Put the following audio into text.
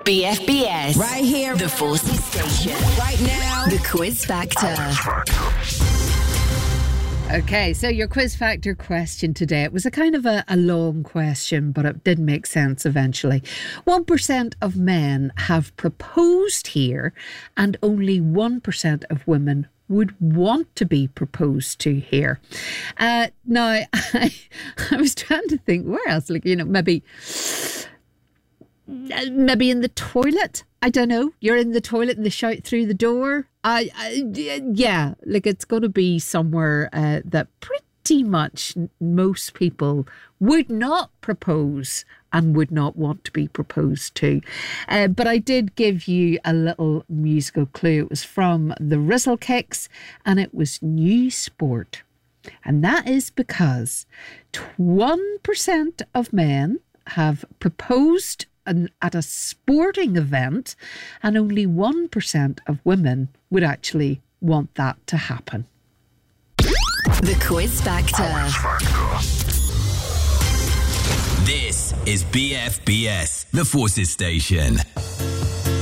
BFBS. Right here. The Forces Station. Right now. The Quiz Factor. Okay, so your Quiz Factor question today, it was a kind of a long question, but it did make sense eventually. 1% of men have proposed here, and only 1% of women would want to be proposed to here. Now, I was trying to think where else, like, you know, maybe in the toilet. I don't know. You're in the toilet and they shout through the door. Yeah, like it's going to be somewhere that pretty much most people would not propose and would not want to be proposed to. But I did give you a little musical clue. It was from the Rizzle Kicks and it was New Sport. And that is because 1% of men have proposed at a sporting event, and only 1% of women would actually want that to happen. The Quiz Factor. This is BFBS, the Forces Station.